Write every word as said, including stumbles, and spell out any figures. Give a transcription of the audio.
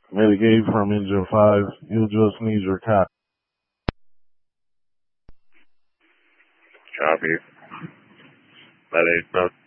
Mitigate from engine five. You'll just need your cap. Copy. That ain't no